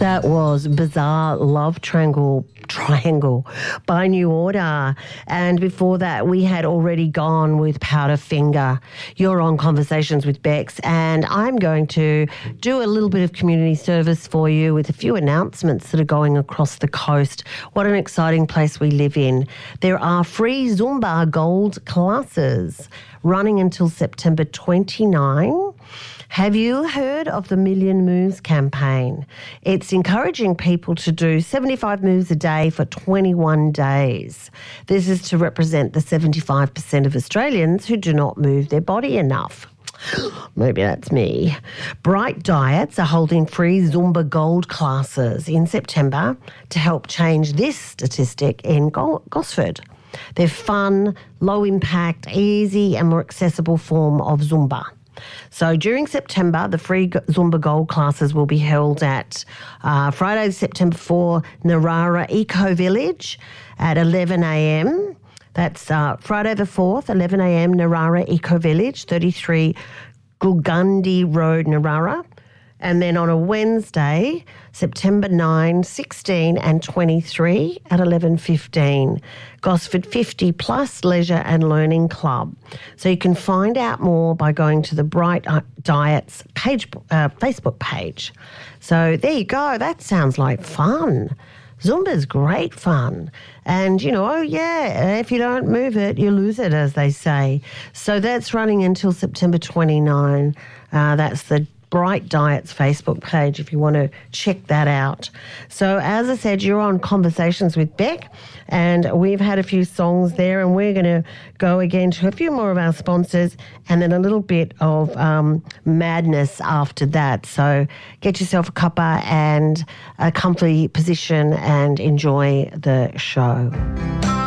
That was Bizarre Love Triangle by New Order. And before that, we had Already Gone with Powderfinger. You're on Conversations with Bex, and I'm going to do a little bit of community service for you with a few announcements that are going across the coast. What an exciting place we live in. There are free Zumba Gold classes running until September 29. Have you heard of the Million Moves campaign? It's encouraging people to do 75 moves a day for 21 days. This is to represent the 75% of Australians who do not move their body enough. Maybe that's me. Bright Diets are holding free Zumba Gold classes in September to help change this statistic in Gosford. They're fun, low impact, easy and more accessible form of Zumba. So during September, the free Zumba Gold classes will be held at Friday, September 4, Narara Eco Village at 11 a.m. That's Friday the 4th, 11 a.m, Narara Eco Village, 33 Gulgundi Road, Narara. And then on a Wednesday, September 9, 16 and 23 at 11:15, Gosford 50 Plus Leisure and Learning Club. So you can find out more by going to the Bright Diets page, Facebook page. So there you go. That sounds like fun. Zumba's great fun. And, you know, if you don't move it, you lose it, as they say. So that's running until September 29. That's the Bright Diets Facebook page if you want to check that out. So as I said, you're on Conversations with Beck, and we've had a few songs there, and we're going to go again to a few more of our sponsors and then a little bit of madness after that. So get yourself a cuppa and a comfy position and enjoy the show.